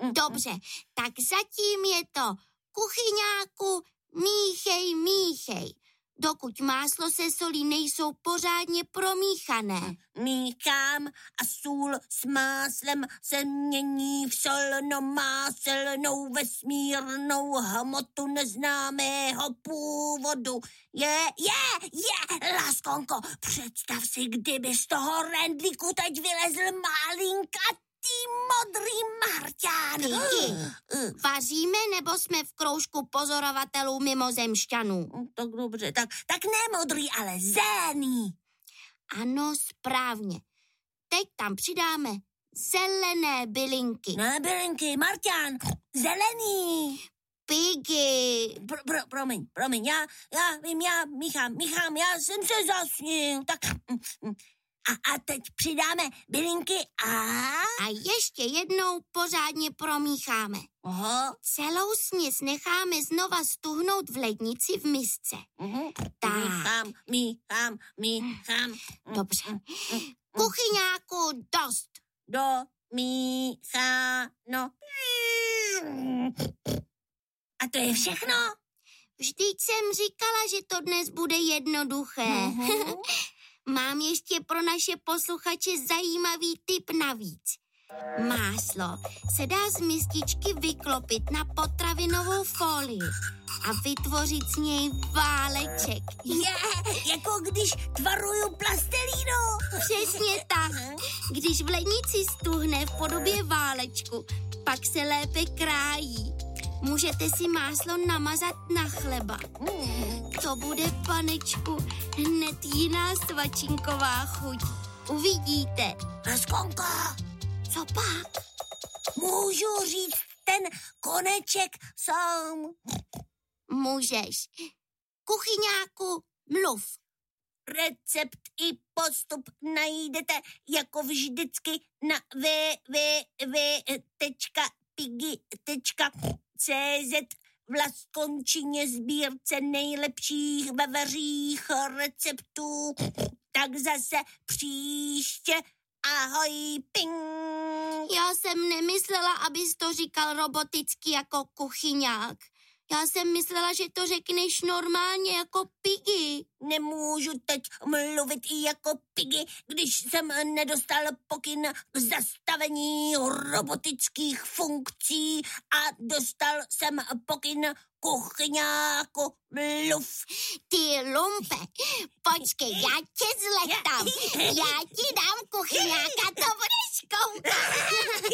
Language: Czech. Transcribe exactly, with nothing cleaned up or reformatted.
Dobře, tak zatím je to kuchyňáku, míchej, míchej. Dokud máslo se solí nejsou pořádně promíchané. Míchám a sůl s máslem se mění v solno-máselnou vesmírnou hmotu neznámého původu. Je, je, je, Laskonko, představ si, kdyby z toho rendlíku teď vylezl malinkatý modrý marťán. Piggy, vaříme nebo jsme v kroužku pozorovatelů mimozemšťanů? Tak dobře, tak, tak ne modrý, ale zelený. Ano, správně. Teď tam přidáme zelené bylinky. Ne bylinky, marťán, zelený. Piggy. Pro, pro, promiň, promiň, já, já vím, já míchám, míchám, já jsem se zasnil, tak... A, a teď přidáme bylinky a... A ještě jednou pořádně promícháme. Aha. Celou směs necháme znova stuhnout v lednici v misce. Uh-huh. Tak. Míchám, míchám, míchám. Dobře. Kuchyňáku, dost. Do mícháno. A to je všechno? Vždyť jsem říkala, že to dnes bude jednoduché. Uh-huh. Mám ještě pro naše posluchače zajímavý tip navíc. Máslo se dá z mističky vyklopit na potravinovou folii a vytvořit z něj váleček. Je, jako když tvaruju plastelínu. Přesně tak. Když v lednici stuhne v podobě válečku, pak se lépe krájí. Můžete si máslo namazat na chleba. To bude, panečku, hned jiná svačinková chuť. Uvidíte. Laskonko, Co pak? můžu říct ten koneček sám? Můžeš. Kuchyňáku, mluv. Recept i postup najdete jako vždycky na w w w tečka piggy tečka cé zet v Laskončině sbírce nejlepších veveřích receptů. Tak zase příště. Ahoj, ping. Já jsem nemyslela, abys to říkal roboticky jako kuchyňák. Já jsem myslela, že to řekneš normálně jako Piggy. Nemůžu teď mluvit i jako Piggy, když jsem nedostal pokyn k zastavení robotických funkcí a dostal jsem pokyn kuchyňáku mluv. Ty lumpe, počkej, já tě zletám. Já ti dám kuchyňáka, to budeš koukat.